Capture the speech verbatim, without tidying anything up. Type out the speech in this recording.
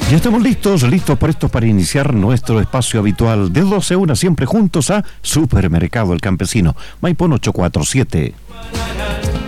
Ya estamos listos, listos prestos para iniciar nuestro espacio habitual de doce a una, siempre juntos a Supermercado El Campesino, Maipón ochocientos cuarenta y siete.